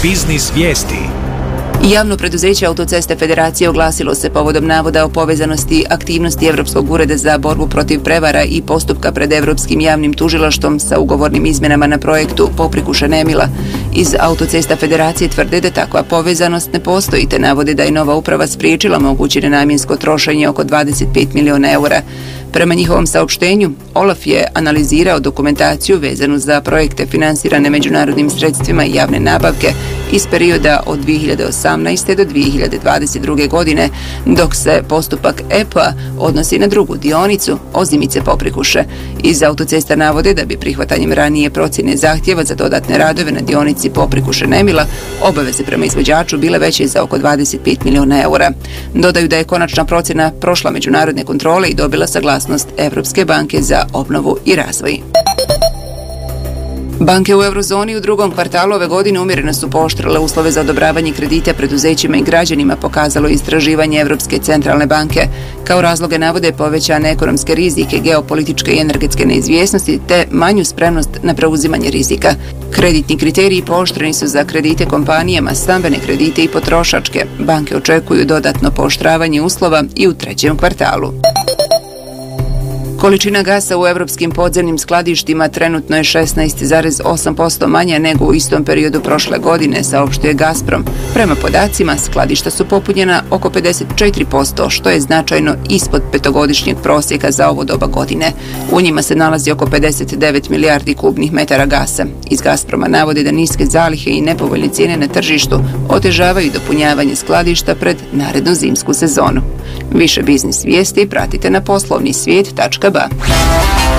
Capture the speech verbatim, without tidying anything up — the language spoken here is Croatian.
Biznis vijesti. Javno preduzeće Autoceste Federacije oglasilo se povodom navoda o povezanosti aktivnosti Europskog ureda za borbu protiv prevara i postupka pred Europskim javnim tužilaštvom sa ugovornim izmjenama na projektu Poprikuše-Nemila. Iz Autocesta Federacije tvrde da takva povezanost ne postoji, te navode da je nova uprava spriječila moguće nenamjensko trošenje oko dvadeset pet miliona eura. Prema njihovom saopštenju, Olaf je analizirao dokumentaciju vezanu za projekte finansirane međunarodnim sredstvima i javne nabavke iz perioda od dvije hiljade osamnaeste do dvije hiljade dvadeset druge. godine, dok se postupak E P A odnosi na drugu dionicu Ozimice-Poprikuše. Iz Autocesta navode da bi prihvatanjem ranije procjene zahtjeva za dodatne radove na dionici Poprikuše-Nemila obaveze prema izvođaču bile veće za oko dvadeset pet miliona eura. Dodaju da je konačna procjena prošla međunarodne kontrole i dobila saglasnost Evropske banke za obnovu i razvoj. Banke u eurozoni u drugom kvartalu ove godine umjereno su pooštrile uslove za odobravanje kredita preduzećima i građanima, pokazalo istraživanje Europske centralne banke. Kao razloge navode povećane ekonomske rizike, geopolitičke i energetske neizvjesnosti te manju spremnost na preuzimanje rizika. Kreditni kriteriji pooštreni su za kredite kompanijama, stambene kredite i potrošačke. Banke očekuju dodatno pooštravanje uslova i u trećem kvartalu. Količina gasa u europskim podzemnim skladištima trenutno je šesnaest zarez osam posto manja nego u istom periodu prošle godine, saopštuje Gazprom. Prema podacima, skladišta su popunjena oko pedeset četiri posto, što je značajno ispod petogodišnjeg prosjeka za ovo doba godine. U njima se nalazi oko pedeset devet milijardi kubnih metara gasa. Iz Gazproma navode da niske zalihe i nepovoljne cijene na tržištu otežavaju dopunjavanje skladišta pred narednu zimsku sezonu. Više biznis vijesti pratite na poslovni svijet tačka ba.